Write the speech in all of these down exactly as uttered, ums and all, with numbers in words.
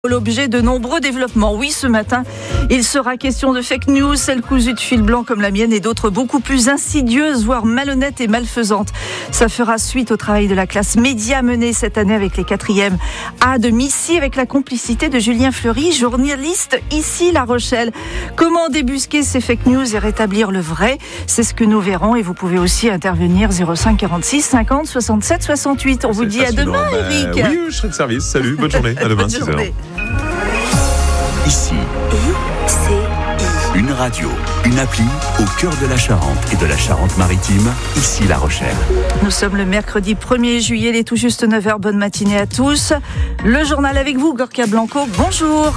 L'objet de nombreux développements. Oui, ce matin, il sera question de fake news, celles cousues de fil blanc comme la mienne et d'autres beaucoup plus insidieuses, voire malhonnêtes et malfaisantes. Ça fera suite au travail de la classe média mené cette année avec les quatrièmes A de Missy, avec la complicité de Julien Fleury, journaliste ici La Rochelle. Comment débusquer ces fake news et rétablir le vrai? C'est ce que nous verrons et vous pouvez aussi intervenir zéro cinq quarante-six cinquante soixante-sept soixante-huit. On vous dit à demain, bah, Eric. Oui, je serai de service. Salut, bonne journée. À demain, six heures. Ici, I C I. Une radio, une appli au cœur de la Charente et de la Charente-Maritime, ici La Rochelle. Nous sommes le mercredi premier juillet, il est tout juste neuf heures. Bonne matinée à tous. Le journal avec vous, Gorka Blanco. Bonjour.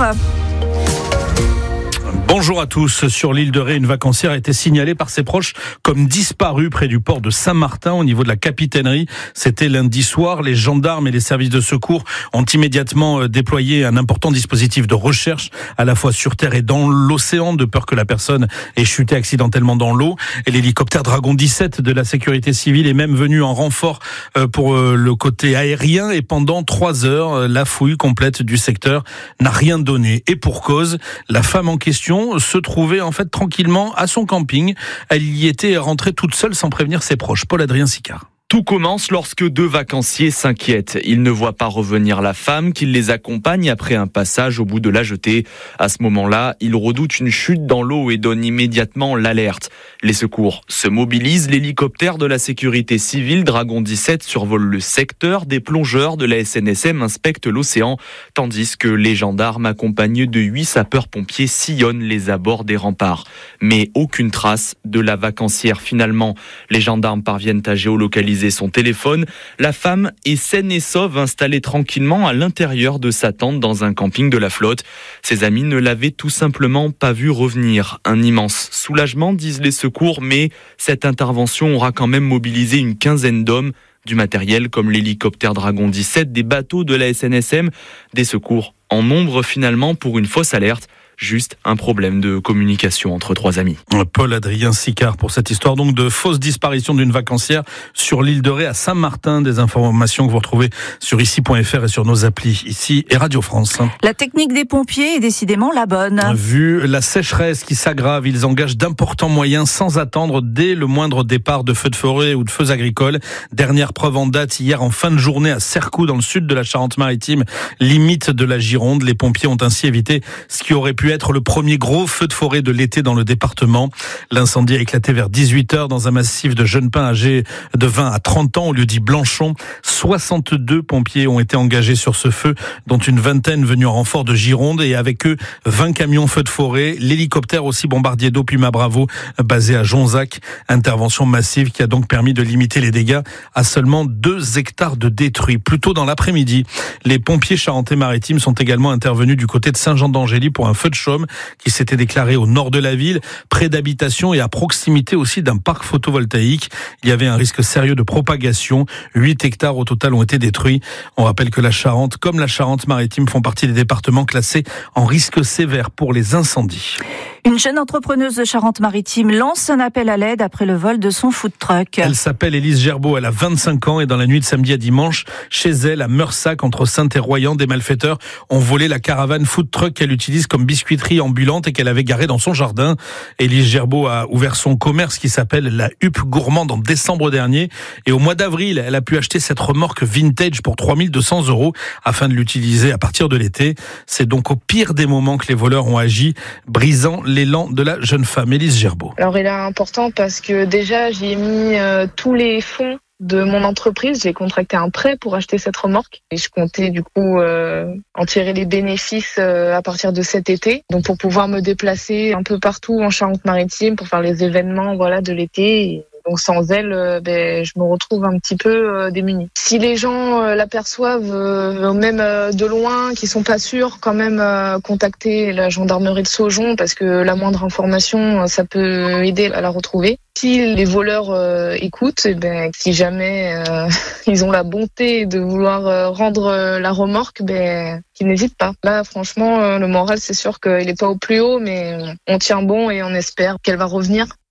Bonjour à tous. Sur l'île de Ré, une vacancière a été signalée par ses proches comme disparue près du port de Saint-Martin au niveau de la capitainerie. C'était lundi soir. Les gendarmes et les services de secours ont immédiatement déployé un important dispositif de recherche à la fois sur terre et dans l'océan, de peur que la personne ait chuté accidentellement dans l'eau. Et l'hélicoptère Dragon dix-sept de la sécurité civile est même venu en renfort pour le côté aérien. Et pendant trois heures, la fouille complète du secteur n'a rien donné. Et pour cause, la femme en question se trouvait en fait tranquillement à son camping. Elle y était rentrée toute seule sans prévenir ses proches. Paul-Adrien Sicard. Tout commence lorsque deux vacanciers s'inquiètent. Ils ne voient pas revenir la femme qui les accompagne après un passage au bout de la jetée. À ce moment-là, ils redoutent une chute dans l'eau et donnent immédiatement l'alerte. Les secours se mobilisent. L'hélicoptère de la sécurité civile Dragon dix-sept survole le secteur. Des plongeurs de la S N S M inspectent l'océan, tandis que les gendarmes accompagnés de huit sapeurs-pompiers sillonnent les abords des remparts. Mais aucune trace de la vacancière finalement. Les gendarmes parviennent à géolocaliser son téléphone. La femme est saine et sauve, installée tranquillement à l'intérieur de sa tente dans un camping de la flotte. Ses amis ne l'avaient tout simplement pas vue revenir. Un immense soulagement, disent les secours, mais cette intervention aura quand même mobilisé une quinzaine d'hommes, du matériel comme l'hélicoptère Dragon dix-sept, des bateaux de la S N S M, des secours en nombre finalement pour une fausse alerte. Juste un problème de communication entre trois amis. Paul-Adrien Sicard pour cette histoire donc de fausse disparition d'une vacancière sur l'île de Ré à Saint-Martin. Des informations que vous retrouvez sur ici point f r et sur nos applis ici et Radio France. La technique des pompiers est décidément la bonne. Vu la sécheresse qui s'aggrave, ils engagent d'importants moyens sans attendre dès le moindre départ de feux de forêt ou de feux agricoles. Dernière preuve en date hier en fin de journée à Cercoux dans le sud de la Charente-Maritime, limite de la Gironde. Les pompiers ont ainsi évité ce qui aurait pu être le premier gros feu de forêt de l'été dans le département. L'incendie a éclaté vers dix-huit heures dans un massif de jeunes pins âgés de vingt à trente ans au lieu dit Blanchon. soixante-deux pompiers ont été engagés sur ce feu, dont une vingtaine venus en renfort de Gironde et avec eux vingt camions feux de forêt, l'hélicoptère aussi bombardier d'eau Puma Bravo basé à Jonzac. Intervention massive qui a donc permis de limiter les dégâts à seulement deux hectares de détruits. Plus tôt dans l'après-midi, les pompiers charentais-maritimes sont également intervenus du côté de Saint-Jean-d'Angély pour un feu de chaume qui s'était déclaré au nord de la ville, près d'habitations et à proximité aussi d'un parc photovoltaïque. Il y avait un risque sérieux de propagation. huit hectares au total ont été détruits. On rappelle que la Charente, comme la Charente-Maritime, font partie des départements classés en risque sévère pour les incendies. Une jeune entrepreneuse de Charente-Maritime lance un appel à l'aide après le vol de son food truck. Elle s'appelle Élise Gerbeau, elle a vingt-cinq ans et dans la nuit de samedi à dimanche, chez elle, à Meursac, entre Sainte et Royan, des malfaiteurs ont volé la caravane food truck qu'elle utilise comme biscuiterie ambulante et qu'elle avait garée dans son jardin. Élise Gerbeau a ouvert son commerce qui s'appelle la Huppe Gourmande en décembre dernier et au mois d'avril, elle a pu acheter cette remorque vintage pour trois mille deux cents euros afin de l'utiliser à partir de l'été. C'est donc au pire des moments que les voleurs ont agi, brisant l'élan de la jeune femme, Élise Gerbeau. Alors il est important parce que déjà j'y ai mis euh, tous les fonds de mon entreprise. J'ai contracté un prêt pour acheter cette remorque et je comptais du coup euh, en tirer les bénéfices euh, à partir de cet été. Donc pour pouvoir me déplacer un peu partout en Charente-Maritime pour faire les événements voilà de l'été. Et donc sans elle, euh, ben, je me retrouve un petit peu euh, démunie. Si les gens euh, l'aperçoivent, euh, même euh, de loin, qui sont pas sûrs, quand même euh, contacter la gendarmerie de Saujon parce que la moindre information, euh, ça peut aider à la retrouver. Si les voleurs euh, écoutent, eh ben, si jamais euh, ils ont la bonté de vouloir euh, rendre euh, la remorque, ben, qu'ils n'hésitent pas. Là, franchement, euh, le moral, c'est sûr qu'il est pas au plus haut, mais on tient bon et on espère qu'elle va revenir.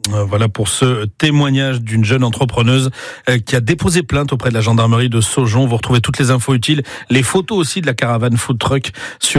Voilà pour ce témoignage d'une jeune entrepreneuse qui a déposé plainte auprès de la gendarmerie de Saujon. Vous retrouvez toutes les infos utiles, les photos aussi de la caravane food truck sur